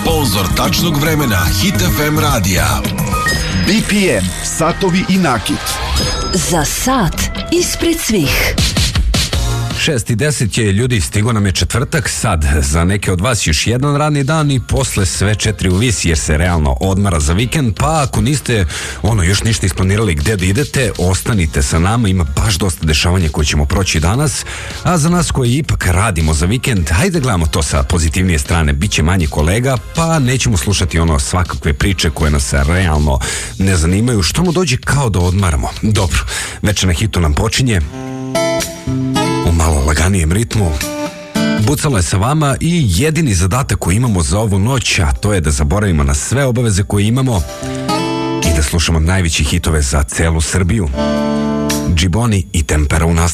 Sponzor tačnog vremena Hit FM radija. BPM, satovi i nakit. Za sat ispred svih. 6:10 je, ljudi, stigo nam je četvrtak, sad za neke od vas još jedan radni dan i posle sve 4 u vis, jer se realno odmara za vikend, pa ako niste još ništa isplanirali gde da idete, ostanite sa nama, ima baš dosta dešavanja koje ćemo proći danas, a za nas koji ipak radimo za vikend, hajde gledamo to sa pozitivnije strane, bit će manje kolega, pa nećemo slušati svakakve priče koje nas realno ne zanimaju, što mu dođe kao da odmaramo. Dobro, večer na hitu nam počinje u malo laganijem ritmu. Bucala je sa vama i jedini zadatak koji imamo za ovu noć, a to je da zaboravimo na sve obaveze koje imamo i da slušamo najveći hitove za celu Srbiju. Džiboni i Tempera u nastavku.